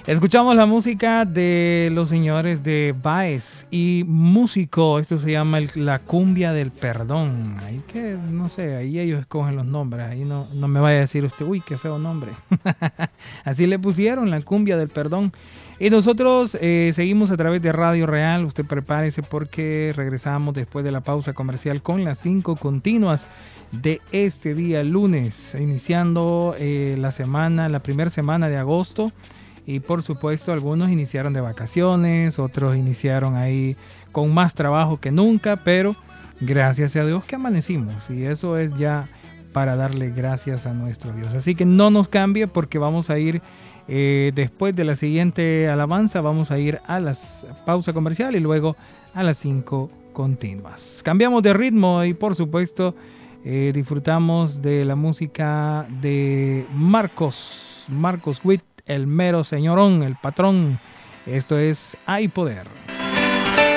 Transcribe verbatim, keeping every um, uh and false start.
Escuchamos la música de los señores de Baez y Músico. Esto se llama el, la cumbia del perdón. Ahí que, no sé, ahí ellos escogen los nombres. Ahí no, no me vaya a decir usted, uy, qué feo nombre. Así le pusieron, la cumbia del perdón. Y nosotros eh, seguimos a través de Radio Real. Usted prepárese porque regresamos después de la pausa comercial con las cinco continuas de este día lunes, iniciando eh, la semana, la primera semana de agosto. Y por supuesto algunos iniciaron de vacaciones, otros iniciaron ahí con más trabajo que nunca, pero gracias a Dios que amanecimos, y eso es ya para darle gracias a nuestro Dios. Así que no nos cambie porque vamos a ir eh, después de la siguiente alabanza, vamos a ir a la pausa comercial y luego a las cinco continuas. Cambiamos de ritmo y por supuesto eh, disfrutamos de la música de Marcos, Marcos Witt, el mero señorón, el patrón. Esto es Hay Poder.